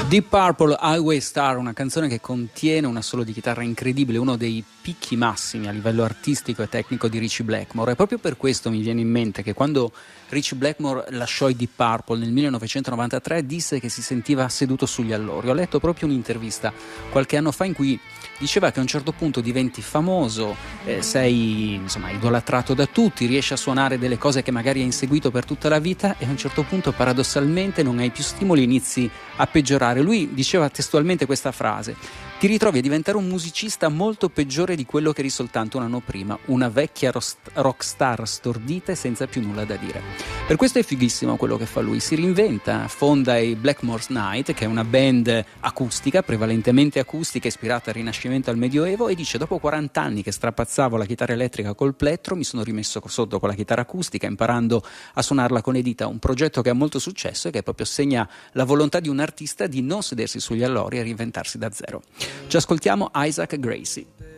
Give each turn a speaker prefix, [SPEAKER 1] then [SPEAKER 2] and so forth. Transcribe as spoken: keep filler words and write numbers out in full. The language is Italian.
[SPEAKER 1] Deep Purple, Highway Star, una canzone che contiene un assolo di chitarra incredibile, uno dei picchi massimi a livello artistico e tecnico di Ritchie Blackmore, e proprio per questo mi viene in mente che quando Ritchie Blackmore lasciò i Deep Purple nel millenovecentonovantatré disse che si sentiva seduto sugli allori. Ho letto proprio un'intervista qualche anno fa in cui diceva che a un certo punto diventi famoso, eh, sei insomma idolatrato da tutti, riesci a suonare delle cose che magari hai inseguito per tutta la vita e a un certo punto paradossalmente non hai più stimoli, inizi a peggiorare. Lui diceva testualmente questa frase: ti ritrovi a diventare un musicista molto peggiore di quello che eri soltanto un anno prima, una vecchia rockstar stordita e senza più nulla da dire. Per questo è fighissimo quello che fa lui, si reinventa, fonda i Blackmore's Night, che è una band acustica, prevalentemente acustica, ispirata al Rinascimento e al Medioevo, e dice: dopo quaranta anni che strapazzavo la chitarra elettrica col plettro, mi sono rimesso sotto con la chitarra acustica, imparando a suonarla con le dita, un progetto che ha molto successo e che proprio segna la volontà di un artista di non sedersi sugli allori e reinventarsi da zero. Ci ascoltiamo Isaac Gracie.